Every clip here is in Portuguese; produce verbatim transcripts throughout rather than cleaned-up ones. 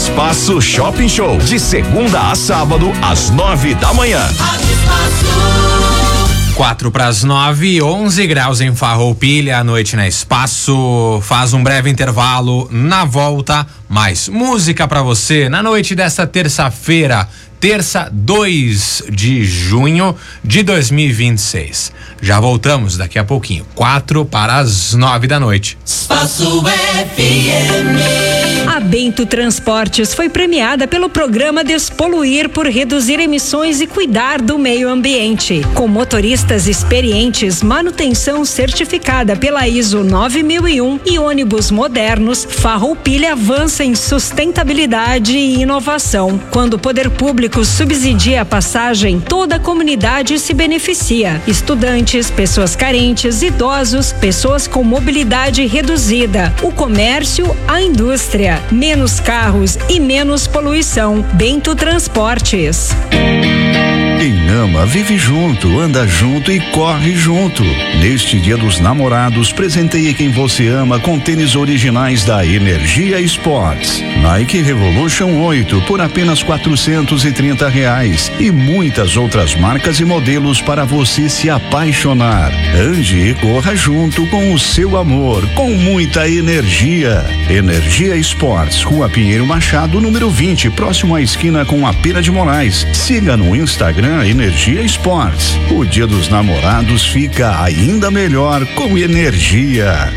Espaço Shopping Show, de segunda a sábado, às nove da manhã. Rádio Espaço. Quatro para as nove, onze graus em Farroupilha, à noite na Espaço. Faz um breve intervalo, na volta, mais música para você na noite desta terça-feira, terça dois de junho de dois mil e vinte e seis. Já voltamos daqui a pouquinho, quatro para as nove da noite. Espaço F M. A Bento Transportes foi premiada pelo programa Despoluir por reduzir emissões e cuidar do meio ambiente. Com motoristas experientes, manutenção certificada pela I S O nove mil e um e ônibus modernos, Farroupilha avança em sustentabilidade e inovação. Quando o poder público subsidia a passagem, toda a comunidade se beneficia. Estudantes, pessoas carentes, idosos, pessoas com mobilidade reduzida, o comércio, a indústria. Menos carros e menos poluição. Bento Transportes. Quem ama, vive junto, anda junto e corre junto. Neste Dia dos Namorados, presenteie quem você ama com tênis originais da Energia Sports. Nike Revolution oito por apenas quatrocentos e trinta reais e muitas outras marcas e modelos para você se apaixonar. Ande e corra junto com o seu amor, com muita energia. Energia Sports, Rua Pinheiro Machado, número vinte, próximo à esquina com a Pena de Moraes. Siga no Instagram Energia Sports. O Dia dos Namorados fica ainda melhor com energia.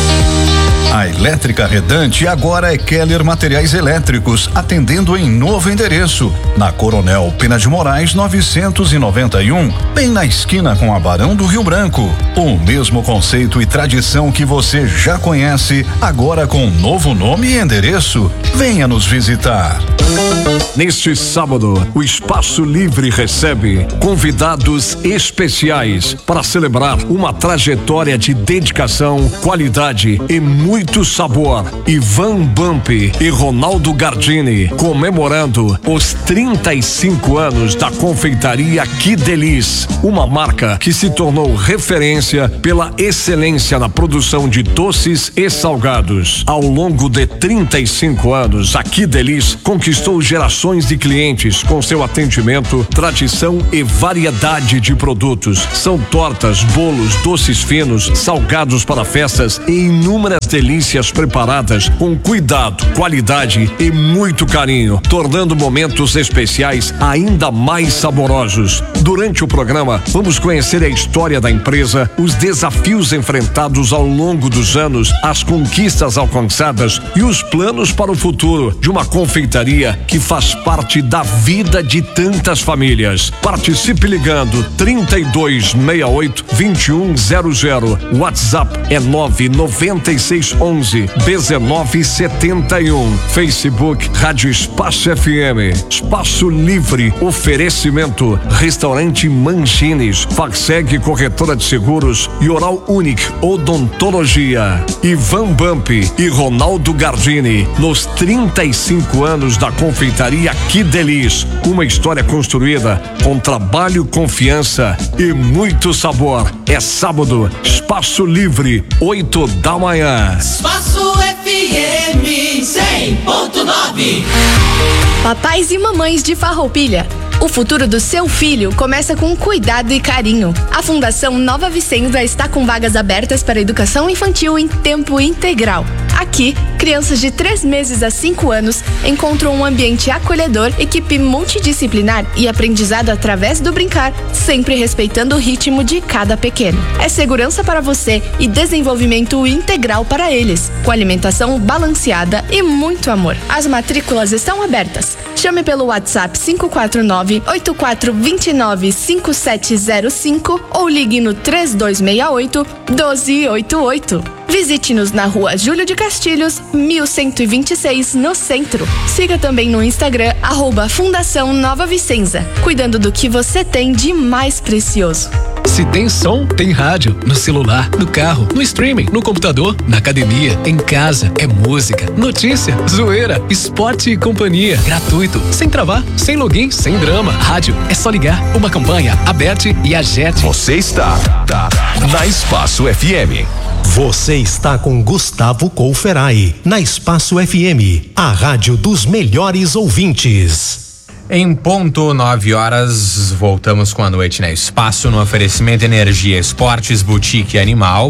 A Elétrica Redante agora é Keller Materiais Elétricos, atendendo em novo endereço, na Coronel Pena de Moraes novecentos e noventa e um, bem na esquina com a Barão do Rio Branco. O mesmo conceito e tradição que você já conhece, agora com novo nome e endereço. Venha nos visitar. Neste sábado, o Espaço Livre recebe convidados especiais para celebrar uma trajetória de dedicação, qualidade e muito sabor. Ivan Bump e Ronaldo Gardini, comemorando os trinta e cinco anos da confeitaria Que Delice, uma marca que se tornou referência pela excelência na produção de doces e salgados. Ao longo de trinta e cinco anos, a Que Delice conquistou gerações de clientes com seu atendimento, tradição e variedade de produtos. São tortas, bolos, doces finos, salgados para festas e inúmeras delícias preparadas com cuidado, qualidade e muito carinho, tornando momentos especiais ainda mais saborosos. Durante o programa, vamos conhecer a história da empresa, os desafios enfrentados ao longo dos anos, as conquistas alcançadas e os planos para o futuro de uma confeitaria que faz parte da vida de tantas famílias. Participe ligando trinta e dois sessenta e oito, vinte e um zero zero. WhatsApp é nove nove seis onze dezenove setenta e um. Facebook Rádio Espaço F M. Espaço Livre. Oferecimento Restaurante Manchines, Fagseg Corretora de Seguros e Oral Unique Odontologia. Ivan Bump e Ronaldo Gardini nos trinta e cinco anos da confeitaria Que Delice, uma história construída com trabalho, confiança e muito sabor. É sábado, Espaço Livre, oito da manhã. Espaço F M cem ponto nove. Papais e mamães de Farroupilha, o futuro do seu filho começa com cuidado e carinho. A Fundação Nova Vicenza está com vagas abertas para educação infantil em tempo integral. Aqui, crianças de três meses a cinco anos encontram um ambiente acolhedor, equipe multidisciplinar e aprendizado através do brincar, sempre respeitando o ritmo de cada pequeno. É segurança para você e desenvolvimento integral para eles, com alimentação balanceada e muito amor. As matrículas estão abertas. Chame pelo WhatsApp cinco quatro nove, oito quatro dois nove, cinco sete zero cinco ou ligue no três dois seis oito, um dois oito oito. Visite-nos na rua Júlio de Castilhos, mil cento e vinte e seis, no centro. Siga também no Instagram, arroba Fundação Nova Vicenza, cuidando do que você tem de mais precioso. Se tem som, tem rádio. No celular, no carro, no streaming, no computador, na academia, em casa. É música, notícia, zoeira, esporte e companhia. Gratuito, sem travar, sem login, sem drama. Rádio, é só ligar. Uma campanha, Aberte e Agete. Você está tá, na Espaço F M. Você está com Gustavo Couferai, na Espaço F M, a rádio dos melhores ouvintes. Em ponto nove horas, voltamos com a noite na Espaço, no oferecimento Energia Esportes, Boutique Animal.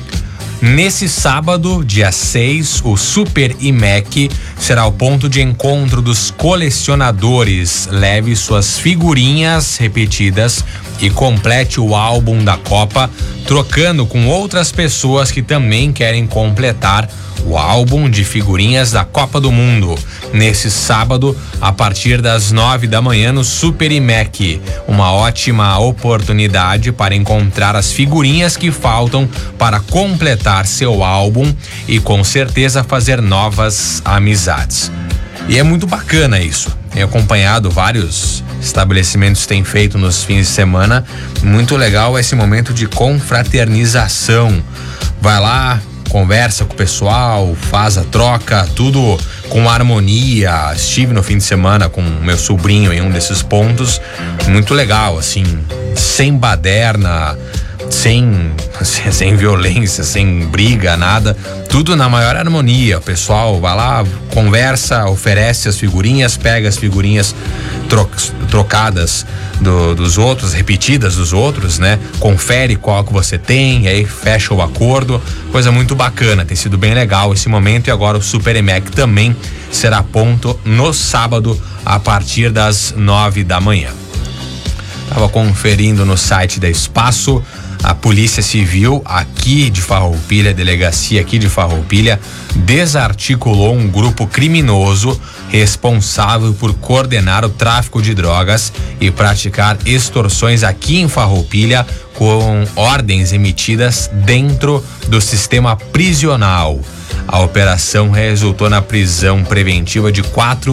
Nesse sábado, dia seis, o Super I M E C será o ponto de encontro dos colecionadores. Leve suas figurinhas repetidas e complete o álbum da Copa, trocando com outras pessoas que também querem completar o álbum de figurinhas da Copa do Mundo. Nesse sábado, a partir das nove da manhã, no Super I M E C. Uma ótima oportunidade para encontrar as figurinhas que faltam para completar seu álbum e com certeza fazer novas amizades. E é muito bacana isso. Tenho acompanhado vários estabelecimentos têm feito nos fins de semana. Muito legal esse momento de confraternização. Vai lá, conversa com o pessoal, faz a troca, tudo com harmonia. Estive no fim de semana com meu sobrinho em um desses pontos. Muito legal, assim, sem baderna, sem, sem violência, sem briga, nada. Tudo na maior harmonia. O pessoal vai lá, conversa, oferece as figurinhas, pega as figurinhas tro- trocadas do, dos outros, repetidas dos outros, né? Confere qual que você tem, e aí fecha o acordo. Coisa muito bacana, tem sido bem legal esse momento. E agora o Super I M E C também será ponto no sábado a partir das nove da manhã. Tava conferindo no site da Espaço. A Polícia Civil aqui de Farroupilha, a delegacia aqui de Farroupilha, desarticulou um grupo criminoso responsável por coordenar o tráfico de drogas e praticar extorsões aqui em Farroupilha com ordens emitidas dentro do sistema prisional. A operação resultou na prisão preventiva de quatro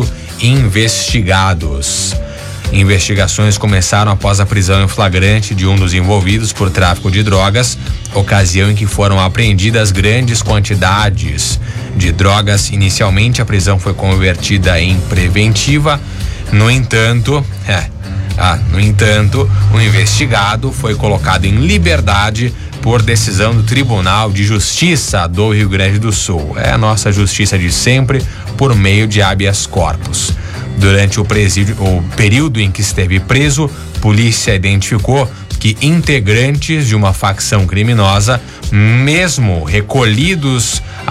investigados. Investigações começaram após a prisão em flagrante de um dos envolvidos por tráfico de drogas, ocasião em que foram apreendidas grandes quantidades de drogas. Inicialmente, a prisão foi convertida em preventiva. No entanto, é, ah, no entanto, o investigado foi colocado em liberdade por decisão do Tribunal de Justiça do Rio Grande do Sul. É a nossa justiça de sempre, por meio de habeas corpus. Durante o, presídio, o período em que esteve preso, polícia identificou que integrantes de uma facção criminosa, mesmo recolhidos